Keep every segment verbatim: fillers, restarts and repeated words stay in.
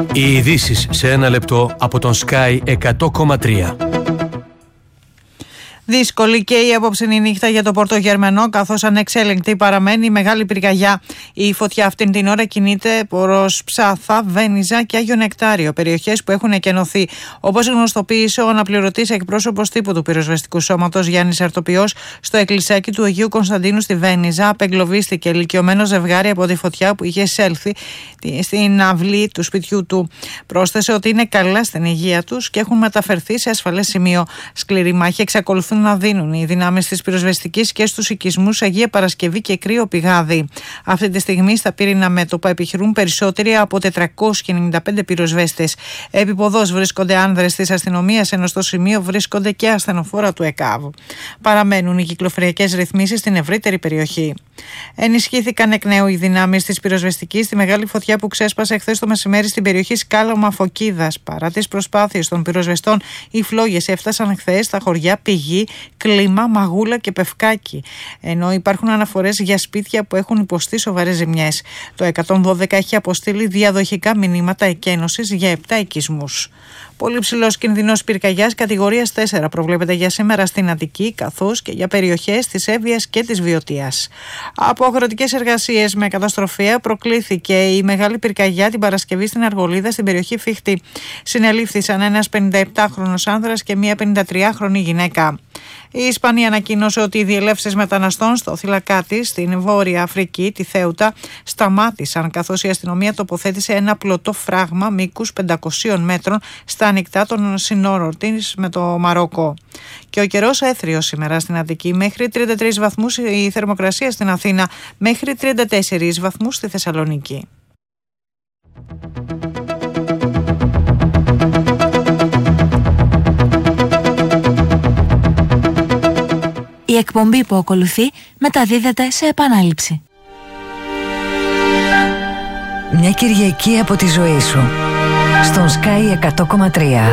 Οι ειδήσεις σε ένα λεπτό από τον Sky εκατό κόμμα τρία. Δύσκολη και η απόψινή νύχτα για το Πορτογερμανό, καθώς ανεξέλεγκτη παραμένει η μεγάλη πυρκαγιά. Η φωτιά αυτήν την ώρα κινείται προς Ψάθα, Βένιζα και Άγιο Νεκτάριο, περιοχές που έχουν εκενωθεί. Όπως γνωστοποίησε ο αναπληρωτής εκπρόσωπος τύπου του πυροσβεστικού σώματος Γιάννης Αρτοπιός, στο εκκλησάκι του Αγίου Κωνσταντίνου στη Βένιζα απεγκλωβίστηκε ηλικιωμένο ζευγάρι από τη φωτιά που είχε εισέλθει στην αυλή του σπιτιού του. Πρόσθεσε ότι είναι καλά στην υγεία τους και έχουν μεταφερθεί σε ασφαλές σημείο. Σκληρή μάχη εξακολουθούν να δίνουν οι δυνάμεις της πυροσβεστικής και στους οικισμούς Αγία Παρασκευή και Κρύο Πηγάδι. Αυτή τη στιγμή στα πύρινα μέτωπα επιχειρούν περισσότεροι από τετρακόσιοι ενενήντα πέντε πυροσβέστες. Επιποδός βρίσκονται άνδρες της αστυνομίας, ενώ στο σημείο βρίσκονται και ασθενοφόρα του ΕΚΑΒ. Παραμένουν οι κυκλοφοριακές ρυθμίσεις στην ευρύτερη περιοχή. Ενισχύθηκαν εκ νέου οι δυνάμεις της πυροσβεστικής στη μεγάλη φωτιά που ξέσπασε χθες το μεσημέρι στην περιοχή Σκάλωμα Φωκίδας. Παρά τις προσπάθειες των πυροσβεστών, οι φλόγες έφτασαν χθες στα χωριά Πηγή, Κλίμα, Μαγούλα και Πευκάκι, ενώ υπάρχουν αναφορές για σπίτια που έχουν υποστεί σοβαρές ζημιές. Το εκατόν δώδεκα έχει αποστείλει διαδοχικά μηνύματα εκένωσης για επτά οικισμούς. Πολύ ψηλός κινδυνός πυρκαγιάς κατηγορίας τέσσερα προβλέπεται για σήμερα στην Αττική, καθώς και για περιοχές της Εύβοιας και της Βιωτίας. Από αγροτικές εργασίες με καταστροφέα προκλήθηκε η μεγάλη πυρκαγιά την Παρασκευή στην Αργολίδα, στην περιοχή Φίχτη. Συνελήφθησαν ένας πενηνταεπτάχρονος άνδρας και μία πενηντατριάχρονη γυναίκα. Η Ισπανία ανακοίνωσε ότι οι διελεύσεις μεταναστών στο θυλακάτι στην Βόρεια Αφρική, τη Θέουτα, σταμάτησαν, καθώς η αστυνομία τοποθέτησε ένα πλωτό φράγμα μήκους πεντακοσίων μέτρων στα ανοιχτά των συνόρων της με το Μαρόκο. Και ο καιρός έθριος σήμερα στην Αττική, μέχρι τριάντα τρεις βαθμούς η θερμοκρασία στην Αθήνα, μέχρι τριάντα τέσσερις βαθμούς στη Θεσσαλονίκη. Η εκπομπή που ακολουθεί μεταδίδεται σε επανάληψη. Μια Κυριακή από τη ζωή σου στον Sky εκατό κόμμα τρία.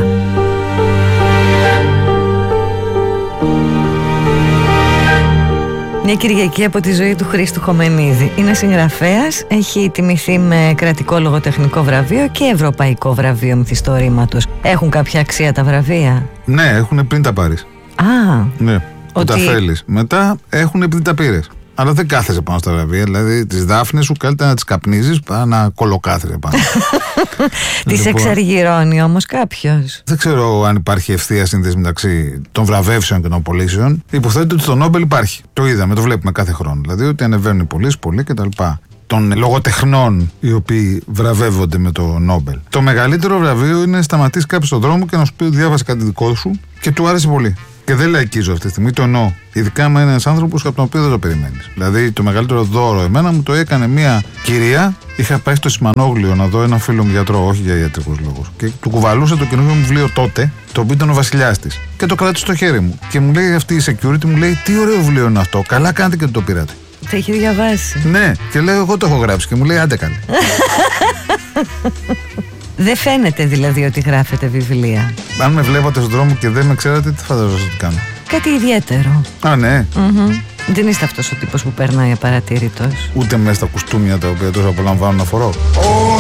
Μια Κυριακή από τη ζωή του Χρήστου Χομενίδη. Είναι συγγραφέας, έχει τιμηθεί με κρατικό λογοτεχνικό βραβείο και ευρωπαϊκό βραβείο μυθιστορήματος. Έχουν κάποια αξία τα βραβεία? Ναι, έχουν πριν τα πάρεις. Α, ναι. Που ότι... τα θέλεις. Μετά έχουν επειδή τα πήρες. Αλλά δεν κάθεσαι πάνω στα βραβεία. Δηλαδή τις δάφνες σου καλύτερα να τις καπνίζεις παρά να κολοκάθεσαι πάνω. Τις λοιπόν, εξαργυρώνει όμως κάποιος. Δεν ξέρω αν υπάρχει ευθεία σύνδεση μεταξύ των βραβεύσεων και των πωλήσεων. Υποθέτω ότι στο Νόμπελ υπάρχει. Το είδαμε, το βλέπουμε κάθε χρόνο. Δηλαδή ότι ανεβαίνουν οι πωλήσεις πολύ κτλ. Των λογοτεχνών οι οποίοι βραβεύονται με το Νόμπελ. Το μεγαλύτερο βραβείο είναι να σταματήσει κάποιος στον δρόμο και να σου πει ότι διάβασε κάτι δικό σου και του άρεσε πολύ. Και δεν λαϊκίζω αυτή τη στιγμή, το εννοώ. Ειδικά με ένας άνθρωπος από τον οποίο δεν το περιμένεις. Δηλαδή, το μεγαλύτερο δώρο εμένα μου το έκανε μια κυρία. Είχα πάει στο Σιμανόγλιο να δω έναν φίλο μου γιατρό, όχι για ιατρικούς λόγους. Και του κουβαλούσα το καινούργιο μου βιβλίο τότε, το οποίο ήταν ο βασιλιάς της. Και το κράτησε στο χέρι μου. Και μου λέει αυτή η security, μου λέει: τι ωραίο βιβλίο είναι αυτό. Καλά κάνετε και το πήρατε. Το έχει διαβάσει. Ναι, και λέω: εγώ το έχω γράψει. Και μου λέει: άντε καλέ. Δεν φαίνεται δηλαδή ότι γράφετε βιβλία. Αν με βλέπατε στον δρόμο και δεν με ξέρατε, τι φανταζόσατε ότι κάνω? Κάτι ιδιαίτερο. Α, ναι. Mm-hmm. Δεν είστε αυτός ο τύπος που περνάει απαρατήρητος. Ούτε μέσα στα κουστούμια τα οποία τόσο απολαμβάνω να φορώ.